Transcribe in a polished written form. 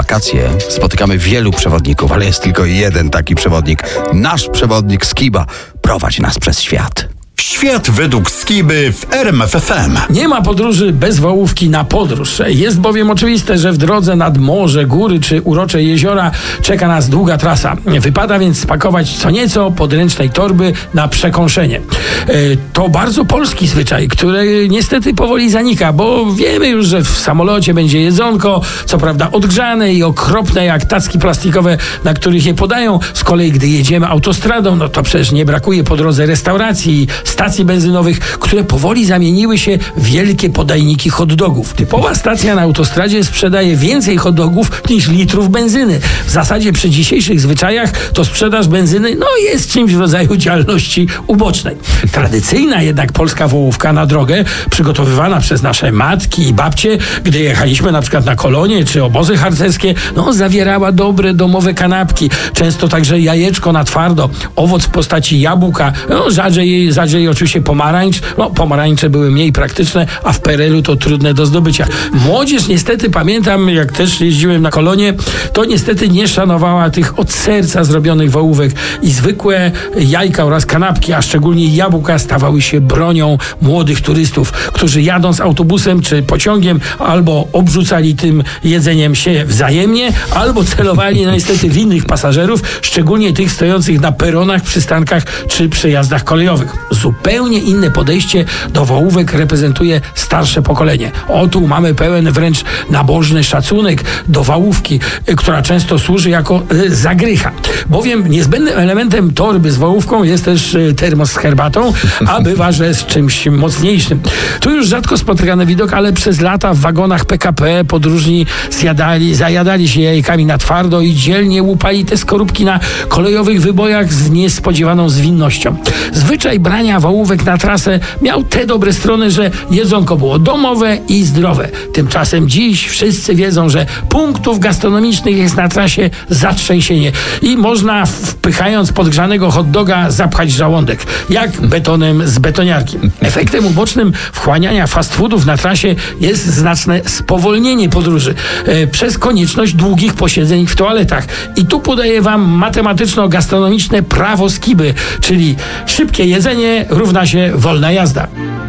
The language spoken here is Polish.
wakacje spotykamy wielu przewodników, ale jest tylko jeden taki przewodnik. Nasz przewodnik Skiba prowadzi nas przez świat. Świat według Skiby w RMF FM. Nie ma podróży bez wałówki na podróż. Jest bowiem oczywiste, że w drodze nad morze, góry czy urocze jeziora czeka nas długa trasa. Wypada więc spakować co nieco podręcznej torby na przekąszenie. To bardzo polski zwyczaj, który niestety powoli zanika, bo wiemy już, że w samolocie będzie jedzonko, co prawda odgrzane i okropne jak tacki plastikowe, na których je podają. Z kolei gdy jedziemy autostradą, no to przecież nie brakuje po drodze restauracji, stacji benzynowych, które powoli zamieniły się w wielkie podajniki hot dogów. Typowa stacja na autostradzie sprzedaje więcej hot dogów niż litrów benzyny. W zasadzie przy dzisiejszych zwyczajach to sprzedaż benzyny jest czymś w rodzaju działalności ubocznej. Tradycyjna jednak polska wołówka na drogę, przygotowywana przez nasze matki i babcie, gdy jechaliśmy na przykład na kolonie czy obozy harcerskie, zawierała dobre domowe kanapki, często także jajeczko na twardo, owoc w postaci jabłka, rzadziej oczywiście pomarańcz. Pomarańcze były mniej praktyczne, a w PRL-u to trudne do zdobycia. Młodzież niestety, pamiętam, jak też jeździłem na kolonie, to niestety nie szanowała tych od serca zrobionych wołówek i zwykłe jajka oraz kanapki, a szczególnie jabłka stawały się bronią młodych turystów, którzy jadąc autobusem czy pociągiem albo obrzucali tym jedzeniem się wzajemnie, albo celowali niestety w innych pasażerów, szczególnie tych stojących na peronach, przystankach czy przejazdach kolejowych. Zupełnie inne podejście do wołówek reprezentuje starsze pokolenie. Tu mamy pełen wręcz nabożny szacunek do wałówki, która często służy jako zagrycha. Bowiem niezbędnym elementem torby z wołówką jest też termos z herbatą, a bywa, że z czymś mocniejszym. Tu już rzadko spotykany widok, ale przez lata w wagonach PKP podróżni zajadali się jajkami na twardo i dzielnie łupali te skorupki na kolejowych wybojach z niespodziewaną zwinnością. Zwyczaj brania wołówek na trasę miał te dobre strony, że jedzonko było domowe i zdrowe. Tymczasem dziś wszyscy wiedzą, że punktów gastronomicznych jest na trasie zatrzęsienie i można wpychając podgrzanego hot doga zapchać żołądek, jak betonem z betoniarki. Efektem ubocznym wchłaniania fast foodów na trasie jest znaczne spowolnienie podróży przez konieczność długich posiedzeń w toaletach. I tu podaję wam matematyczno-gastronomiczne prawo Skiby, czyli szybkie jedzenie równa się wolna jazda.